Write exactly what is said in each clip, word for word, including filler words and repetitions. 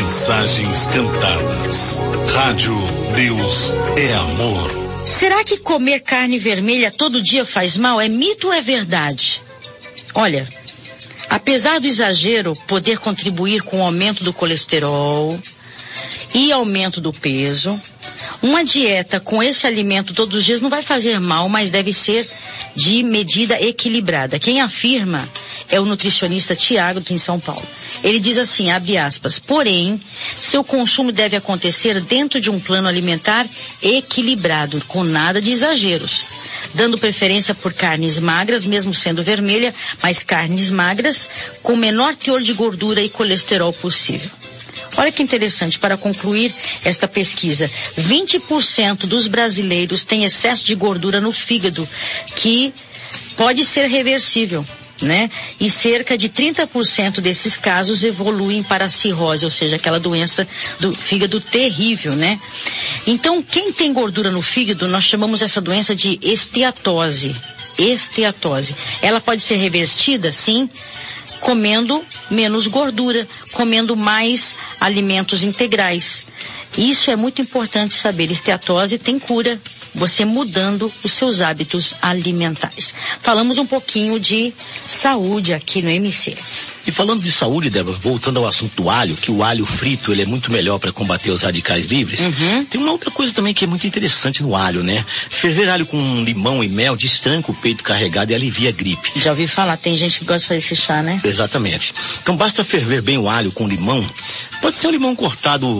Mensagens cantadas. Rádio Deus é Amor. Será que comer carne vermelha todo dia faz mal? É mito ou é verdade? Olha, apesar do exagero poder contribuir com o aumento do colesterol e aumento do peso, uma dieta com esse alimento todos os dias não vai fazer mal, mas deve ser de medida equilibrada. Quem afirma é o nutricionista Tiago, aqui em São Paulo. Ele diz assim, abre aspas, porém, seu consumo deve acontecer dentro de um plano alimentar equilibrado, com nada de exageros, dando preferência por carnes magras, mesmo sendo vermelha, mas carnes magras com o menor teor de gordura e colesterol possível. Olha que interessante, para concluir esta pesquisa, vinte por cento dos brasileiros têm excesso de gordura no fígado, que pode ser reversível, né? E cerca de trinta por cento desses casos evoluem para a cirrose, ou seja, aquela doença do fígado terrível, né? Então, quem tem gordura no fígado, nós chamamos essa doença de esteatose. Esteatose. Ela pode ser revertida, sim, comendo menos gordura, comendo mais alimentos integrais. Isso é muito importante saber. Esteatose tem cura, você mudando os seus hábitos alimentares. Falamos um pouquinho de saúde aqui no M C. E falando de saúde, Débora, voltando ao assunto do alho, que o alho frito ele é muito melhor para combater os radicais livres, uhum. Tem uma outra coisa também que é muito interessante no alho, né? Ferver alho com limão e mel destranca o peito carregado e alivia a gripe. Já ouvi falar, tem gente que gosta de fazer esse chá, né? Exatamente. Então basta ferver bem o alho com limão, pode ser um limão cortado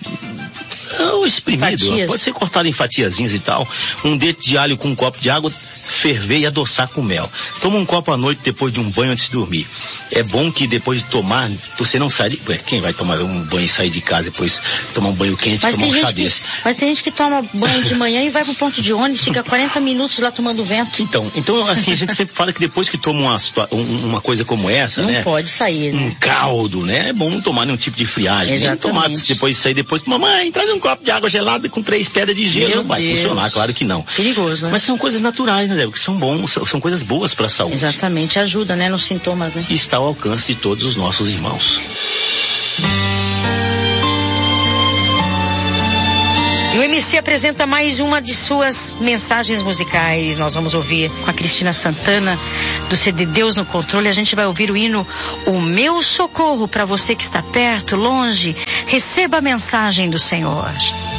ou espremido, Fatias. Pode ser cortado em fatiazinhas e tal, um dedo de alho com um copo de água, ferver e adoçar com mel. Toma um copo à noite depois de um banho antes de dormir. É bom que depois de tomar, você não sai de... Ué, quem vai tomar um banho e sair de casa depois tomar um banho quente e tomar um chá que, desse? Mas tem gente que toma banho de manhã e vai pro ponto de ônibus, fica quarenta minutos lá tomando vento. Então, então assim, a gente sempre fala que depois que toma uma, uma coisa como essa, não né? Não pode sair, né? Um caldo, né? É bom não tomar nenhum tipo de friagem. Exatamente. Nem tomar depois de sair, depois, mamãe, traz um copo de água gelada com três pedras de gelo. Meu não vai Deus. funcionar, claro que não. Perigoso, né? Mas são coisas naturais, né, Débora? Que são bons, são, são coisas boas para a saúde. Exatamente, ajuda, né, nos sintomas, né? E está ao alcance de todos os nossos irmãos. E o M C apresenta mais uma de suas mensagens musicais. Nós vamos ouvir com a Cristina Santana, do C D Deus no Controle. A gente vai ouvir o hino O Meu Socorro, para você que está perto, longe. Receba a mensagem do Senhor.